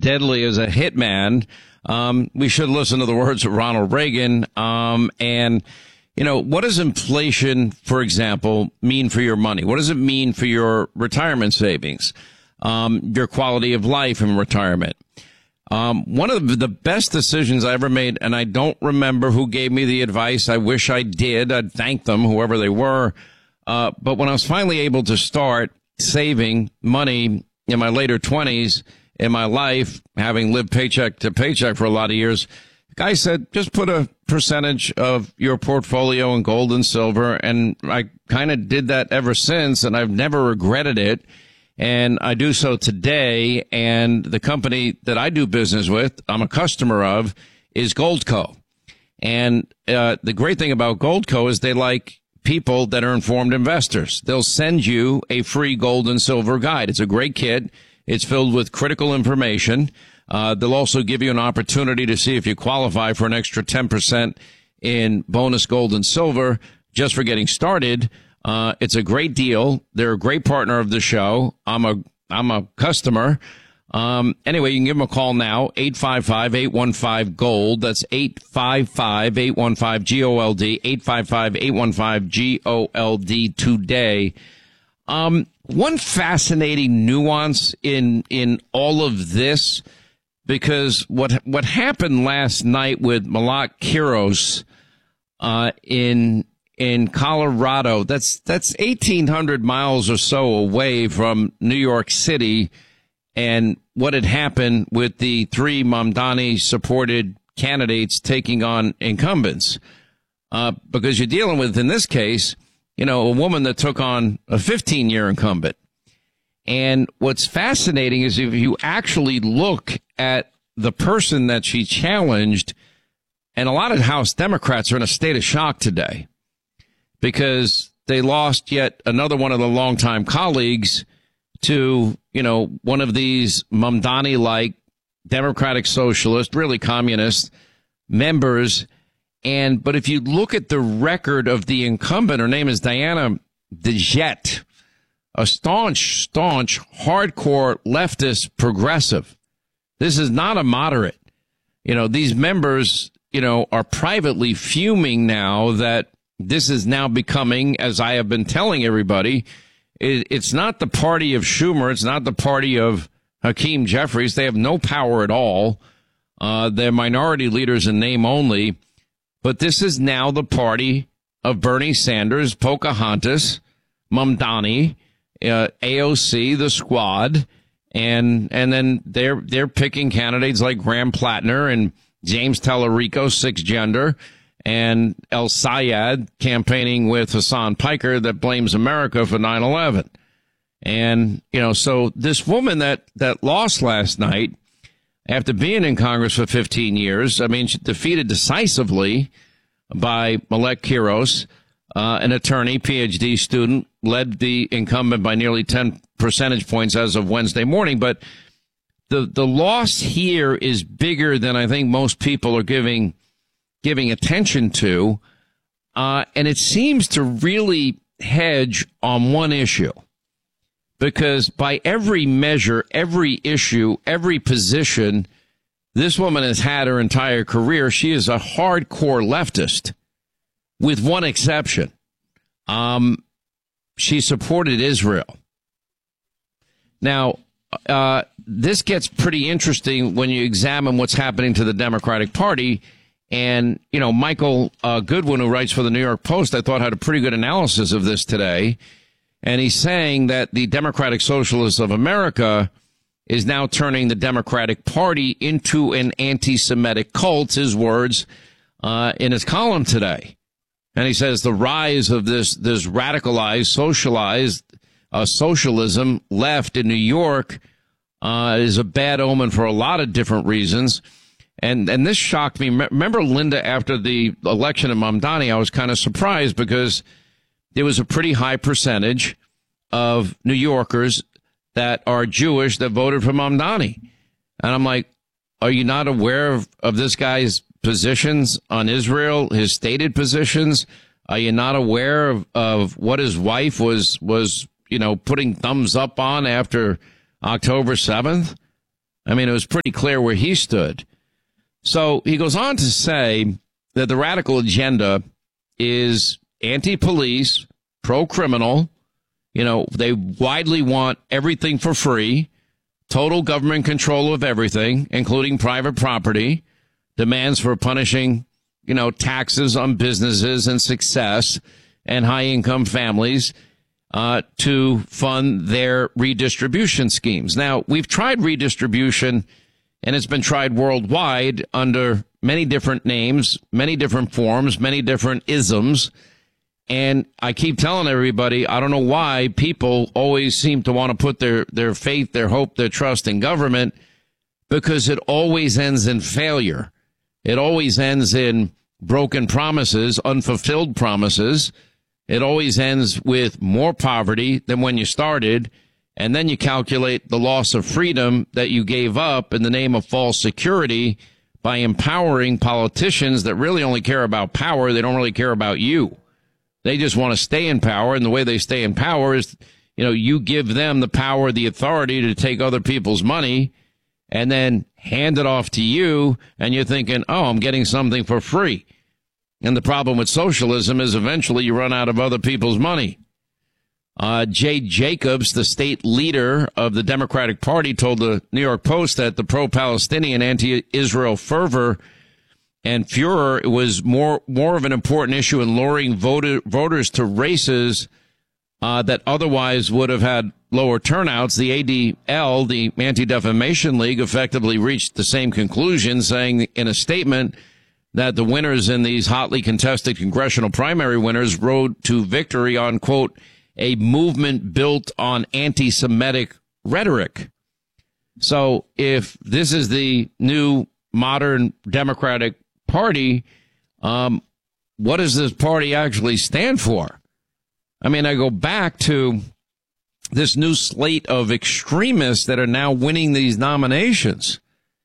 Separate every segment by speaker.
Speaker 1: deadly as a hitman. We should listen to the words of Ronald Reagan. And, you know, what does inflation, for example, mean for your money? What does it mean for your retirement savings, your quality of life in retirement? One of the best decisions I ever made, and I don't remember who gave me the advice. I wish I did. I'd thank them, whoever they were. But when I was finally able to start saving money in my later 20s in my life, having lived paycheck to paycheck for a lot of years, the guy said, just put a percentage of your portfolio in gold and silver. And I kind of did that ever since, and I've never regretted it. And I do so today. And the company that I do business with, I'm a customer of, is Goldco. And the great thing about Goldco is they like people that are informed investors. They'll send you a free gold and silver guide. It's a great kit. It's filled with critical information. They'll also give you an opportunity to see if you qualify for an extra 10% in bonus gold and silver just for getting started. It's a great deal. They're a great partner of the show. I'm a customer. Anyway, you can give them a call now, 855-815-GOLD. That's 855-815-GOLD, 855-815-GOLD today. One fascinating nuance in all of this, because what happened last night with Malak Kiros, in Colorado, that's 1,800 miles or so away from New York City, and what had happened with the three Mamdani-supported candidates taking on incumbents. Because you're dealing with, in this case, you know, a woman that took on a 15-year incumbent. And what's fascinating is if you actually look at the person that she challenged, and a lot of House Democrats are in a state of shock today because they lost yet another one of the longtime colleagues to, you know, one of these Mamdani-like democratic socialist, really communist members. But if you look at the record of the incumbent, her name is Diana DeJette, a staunch, hardcore leftist progressive. This is not a moderate. You know, these members, you know, are privately fuming now that this is now becoming, as I have been telling everybody, it's not the party of Schumer. It's not the party of Hakeem Jeffries. They have no power at all. They're minority leaders in name only. But this is now the party of Bernie Sanders, Pocahontas, Mamdani, AOC, the Squad, and then they're picking candidates like Graham Plattner and James Tallarico, Sixth Gender, and El Sayed campaigning with Hassan Piker that blames America for 9/11. And, you know, so this woman that lost last night after being in Congress for 15 years, I mean, she defeated decisively by Malek Kiros, an attorney, PhD student, led the incumbent by nearly 10 percentage points as of Wednesday morning. But the loss here is bigger than I think most people are giving attention to. And it seems to really hedge on one issue. Because by every measure, every issue, every position this woman has had her entire career, she is a hardcore leftist, with one exception. She supported Israel. Now, this gets pretty interesting when you examine what's happening to the Democratic Party. And, you know, Michael Goodwin, who writes for the New York Post, I thought had a pretty good analysis of this today. And he's saying that the Democratic Socialists of America is now turning the Democratic Party into an anti-Semitic cult, his words, in his column today. And he says the rise of this radicalized, socialized socialism left in New York is a bad omen for a lot of different reasons. And this shocked me. Remember, Linda, after the election of Mamdani, I was kind of surprised because there was a pretty high percentage of New Yorkers that are Jewish that voted for Mamdani. And I'm like, are you not aware of this guy's positions on Israel, his stated positions? Are you not aware of what his wife was, you know, putting thumbs up on after October 7th? I mean, it was pretty clear where he stood. So he goes on to say that the radical agenda is anti-police, pro-criminal. You know, they widely want everything for free, total government control of everything, including private property, demands for punishing, you know, taxes on businesses and success and high-income families to fund their redistribution schemes. Now, we've tried redistribution, and it's been tried worldwide under many different names, many different forms, many different isms. And I keep telling everybody, I don't know why people always seem to want to put their faith, their hope, their trust in government, because it always ends in failure. It always ends in broken promises, unfulfilled promises. It always ends with more poverty than when you started. And then you calculate the loss of freedom that you gave up in the name of false security by empowering politicians that really only care about power. They don't really care about you. They just want to stay in power. And the way they stay in power is, you know, you give them the power, the authority to take other people's money and then hand it off to you. And you're thinking, oh, I'm getting something for free. And the problem with socialism is eventually you run out of other people's money. Jay Jacobs, the state leader of the Democratic Party, told the New York Post that the pro-Palestinian, anti-Israel fervor and furor was more of an important issue in luring voters to races that otherwise would have had lower turnouts. The ADL, the Anti-Defamation League, effectively reached the same conclusion, saying in a statement that the winners in these hotly contested congressional primary winners rode to victory on, quote, a movement built on anti-Semitic rhetoric. So if this is the new modern Democratic Party, what does this party actually stand for? I mean, I go back to this new slate of extremists that are now winning these nominations.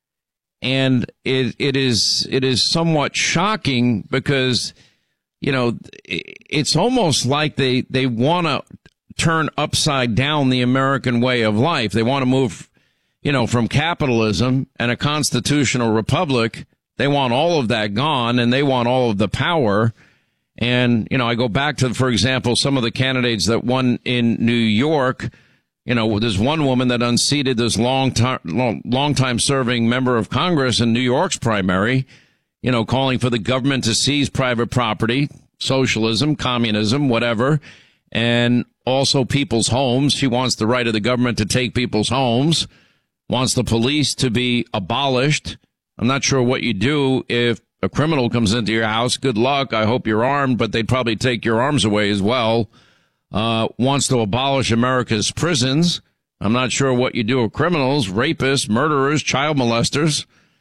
Speaker 1: And it is somewhat shocking because, you know, it's almost like they want to turn upside down the American way of life. They want to move, you know, from capitalism and a constitutional republic. They want all of that gone, and they want all of the power. And, you know, I go back to, for example, some of the candidates that won in New York. You know, there's one woman that unseated this long time serving member of Congress in New York's primary, you know, calling for the government to seize private property, socialism, communism, whatever, and also people's homes. She wants the right of the government to take people's homes, wants the police to be abolished. I'm not sure what you do if a criminal comes into your house. Good luck. I hope you're armed, but they'd probably take your arms away as well. Wants to abolish America's prisons. I'm not sure what you do with criminals, rapists, murderers, child molesters.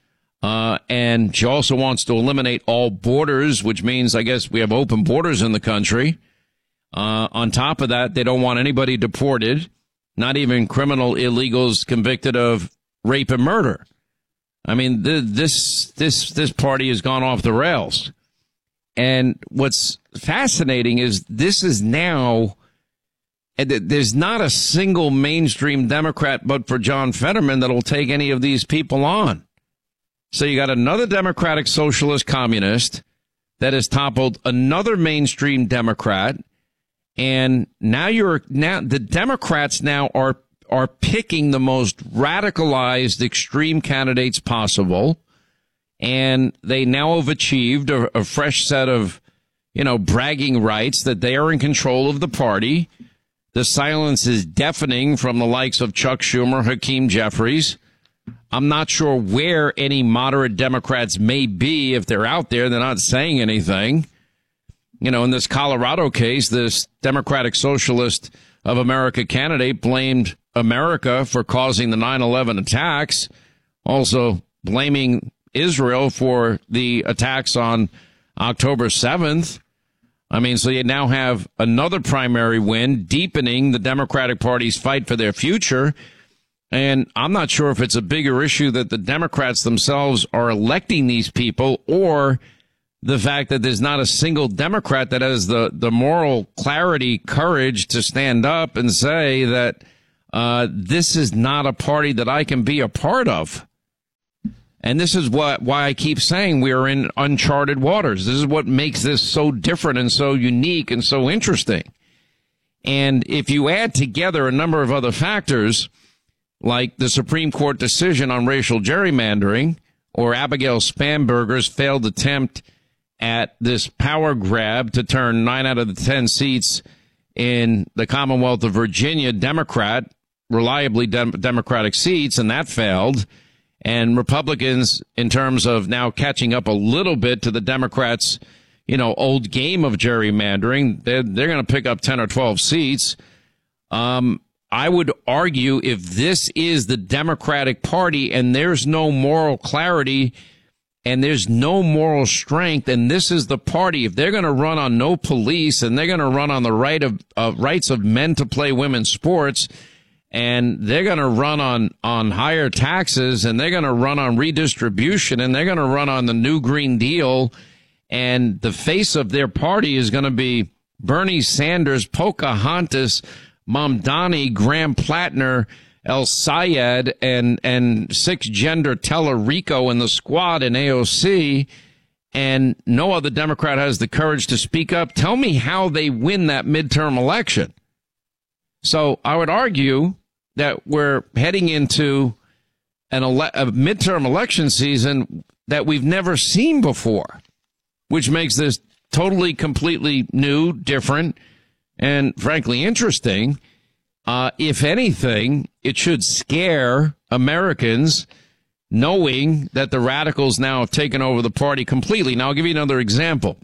Speaker 1: And she also wants to eliminate all borders, which means, I guess, we have open borders in the country. On top of that, they don't want anybody deported, not even criminal illegals convicted of rape and murder. I mean, this party has gone off the rails. And what's fascinating is this is now, there's not a single mainstream Democrat but for John Fetterman that will take any of these people on. So you got another Democratic Socialist Communist that has toppled another mainstream Democrat. And now the Democrats now are picking the most radicalized extreme candidates possible. And they now have achieved a fresh set of, you know, bragging rights that they are in control of the party. The silence is deafening from the likes of Chuck Schumer, Hakeem Jeffries. I'm not sure where any moderate Democrats may be. If they're out there, they're not saying anything. You know, in this Colorado case, this Democratic Socialist of America candidate blamed America for causing the 9/11 attacks, also blaming Israel for the attacks on October 7th. I mean, so you now have another primary win, deepening the Democratic Party's fight for their future. And I'm not sure if it's a bigger issue that the Democrats themselves are electing these people, or the fact that there's not a single Democrat that has the moral clarity, courage to stand up and say that this is not a party that I can be a part of. And this is why I keep saying we are in uncharted waters. This is what makes this so different and so unique and so interesting. And if you add together a number of other factors, like the Supreme Court decision on racial gerrymandering, or Abigail Spanberger's failed attempt at this power grab to turn 9 out of the 10 seats in the Commonwealth of Virginia Democrat, reliably Democratic seats, and that failed. And Republicans, in terms of now catching up a little bit to the Democrats' old game of gerrymandering, they're going to pick up 10 or 12 seats. I would argue if this is the Democratic Party and there's no moral clarity and there's no moral strength, and this is the party, if they're going to run on no police and they're going to run on the rights of men to play women's sports, and they're going to run on higher taxes, and they're going to run on redistribution, and they're going to run on the new Green Deal, and the face of their party is going to be Bernie Sanders, Pocahontas, Mamdani, Graham Plattner, El Sayed, and six-gender Tellerico and the squad in AOC, and no other Democrat has the courage to speak up. Tell me how they win that midterm election. So I would argue that we're heading into a midterm election season that we've never seen before, which makes this totally, completely new, different, and frankly interesting. If anything, it should scare Americans knowing that the radicals now have taken over the party completely. Now, I'll give you another example.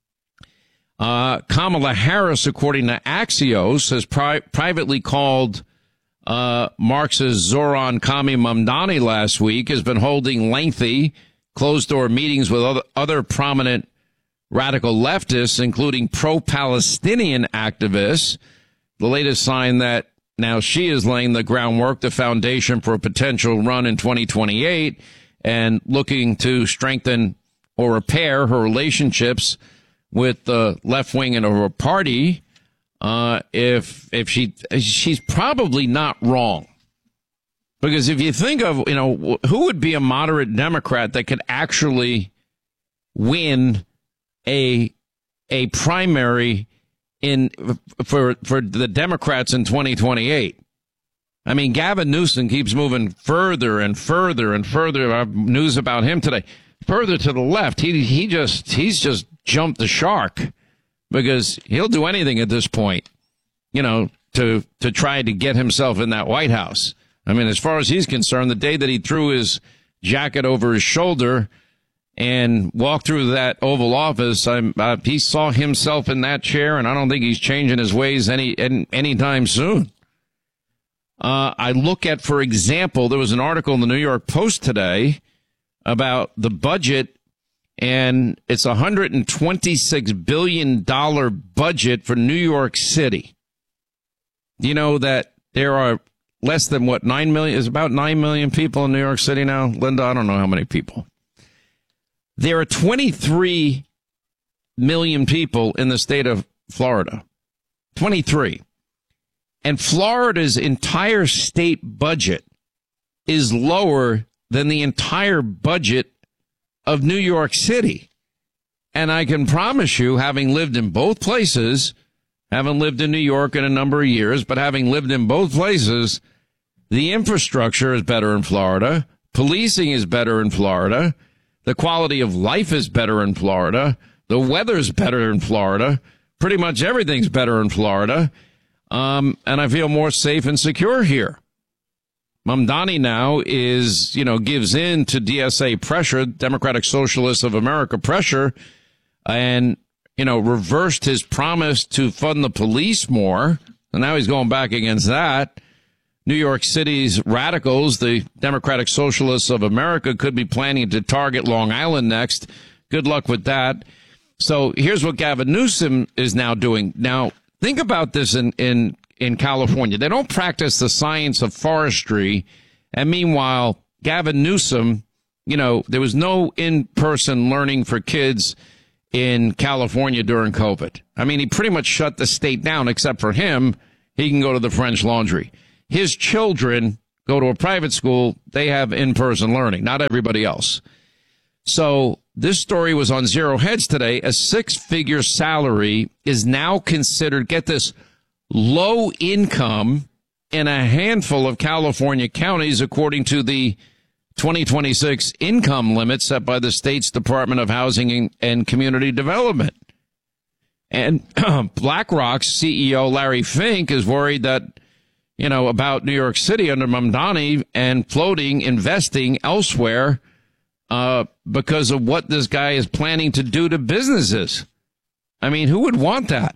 Speaker 1: Kamala Harris, according to Axios, has privately called Marxist Zoran Kami Mamdani last week, has been holding lengthy closed-door meetings with other prominent radical leftists, including pro-Palestinian activists. The latest sign that now she is laying the groundwork, the foundation for a potential run in 2028, and looking to strengthen or repair her relationships with the left wing of her party. If she's probably not wrong, because if you think of who would be a moderate Democrat that could actually win a primary for the Democrats in 2028. I mean, Gavin Newsom keeps moving further and further and further. I have news about him today. Further to the left. He's just jumped the shark, because he'll do anything at this point, to try to get himself in that White House. I mean, as far as he's concerned, the day that he threw his jacket over his shoulder and walked through that Oval Office, he saw himself in that chair, and I don't think he's changing his ways anytime soon. I look at, for example, there was an article in the New York Post today about the budget, and it's a $126 billion budget for New York City. Do you know that there are less than, 9 million? Is about 9 million people in New York City now? Linda, I don't know how many people. There are 23 million people in the state of Florida. 23. And Florida's entire state budget is lower than the entire budget of New York City. And I can promise you, having lived in both places, haven't lived in New York in a number of years, but having lived in both places, the infrastructure is better in Florida. Policing is better in Florida. The quality of life is better in Florida. The weather's better in Florida. Pretty much everything's better in Florida. And I feel more safe and secure here. Mamdani now gives in to DSA pressure, Democratic Socialists of America pressure, and, reversed his promise to fund the police more. And now he's going back against that. New York City's radicals, the Democratic Socialists of America, could be planning to target Long Island next. Good luck with that. So here's what Gavin Newsom is now doing. Now, think about this in California. They don't practice the science of forestry. And meanwhile, Gavin Newsom, there was no in-person learning for kids in California during COVID. I mean, he pretty much shut the state down, except for him. He can go to the French Laundry. his children go to a private school. They have in-person learning, not everybody else. So this story was on Zero Hedge today. A six-figure salary is now considered, get this, low income in a handful of California counties, according to the 2026 income limit set by the state's Department of Housing and Community Development. And BlackRock's CEO Larry Fink is worried that, about New York City under Mamdani and floating investing elsewhere because of what this guy is planning to do to businesses. I mean, who would want that?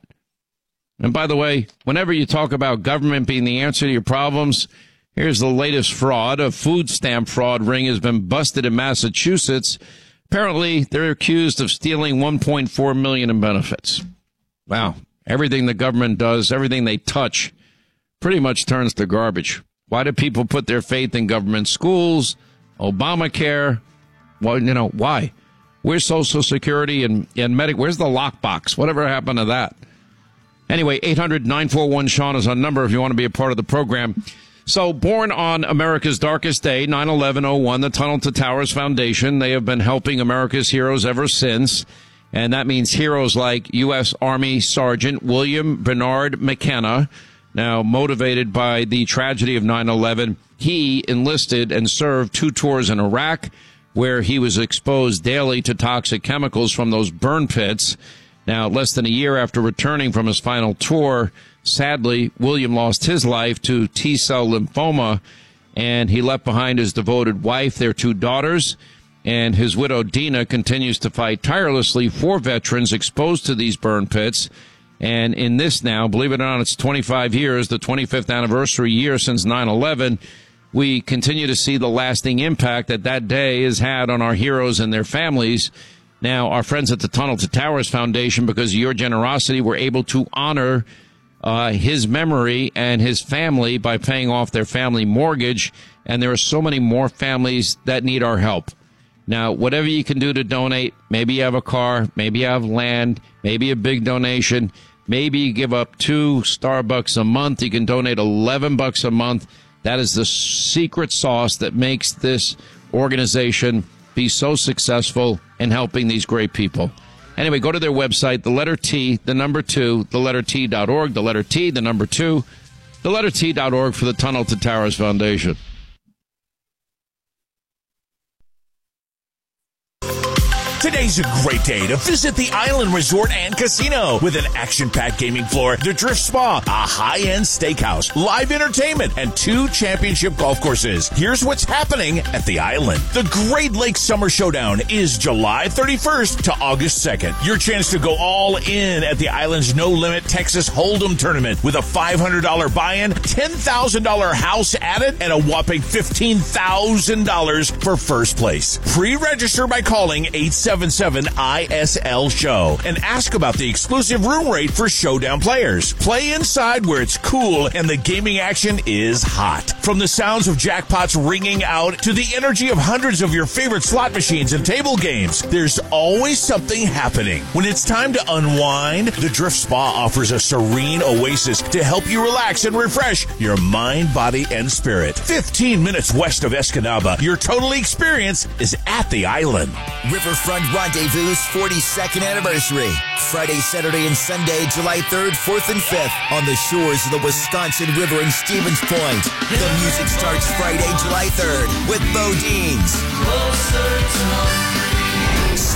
Speaker 1: And by the way, whenever you talk about government being the answer to your problems, here's the latest fraud. A food stamp fraud ring has been busted in Massachusetts. Apparently, they're accused of stealing $1.4 million in benefits. Wow. Everything the government does, everything they touch, pretty much turns to garbage. Why do people put their faith in government schools, Obamacare? Well, why? Where's Social Security and Medicaid? Where's the lockbox? Whatever happened to that? Anyway, 800-941-SEAN is our number if you want to be a part of the program. So, born on America's darkest day, 9/11/01, the Tunnel to Towers Foundation. They have been helping America's heroes ever since. And that means heroes like U.S. Army Sergeant William Bernard McKenna. Now, motivated by the tragedy of 9/11, he enlisted and served 2 tours in Iraq, where he was exposed daily to toxic chemicals from those burn pits. Now, less than a year after returning from his final tour, sadly, William lost his life to T-cell lymphoma, and he left behind his devoted wife, their 2 daughters, and his widow, Dina, continues to fight tirelessly for veterans exposed to these burn pits. And in this now, believe it or not, it's 25 years, the 25th anniversary year since 9/11, we continue to see the lasting impact that day has had on our heroes and their families. Now, our friends at the Tunnel to Towers Foundation, because of your generosity, were able to honor his memory and his family by paying off their family mortgage. And there are so many more families that need our help. Now, whatever you can do to donate, maybe you have a car, maybe you have land, maybe a big donation, maybe you give up 2 Starbucks a month. You can donate $11 a month. That is the secret sauce that makes this organization be so successful in helping these great people. Anyway, go to their website, the letter T, the number 2, the letter T.org, the letter T, the number 2, the letter T.org for the Tunnel to Towers Foundation.
Speaker 2: Today's a great day to visit the Island Resort and Casino with an action-packed gaming floor, the Drift Spa, a high-end steakhouse, live entertainment, and 2 championship golf courses. Here's what's happening at the Island. The Great Lakes Summer Showdown is July 31st to August 2nd. Your chance to go all in at the Island's no-limit Texas Hold'em tournament with a $500 buy-in, $10,000 house added, and a whopping $15,000 for first place. Pre-register by calling 877-ISL-SHOW and ask about the exclusive room rate for Showdown players. Play inside where it's cool and the gaming action is hot. From the sounds of jackpots ringing out to the energy of hundreds of your favorite slot machines and table games, there's always something happening. When it's time to unwind, the Drift Spa offers a serene oasis to help you relax and refresh your mind, body, and spirit. 15 minutes west of Escanaba, your total experience is at the Island.
Speaker 3: Riverfront Rendezvous' 42nd anniversary. Friday, Saturday, and Sunday, July 3rd, 4th, and 5th on the shores of the Wisconsin River in Stevens Point. The music starts Friday, July 3rd with Bo Deans.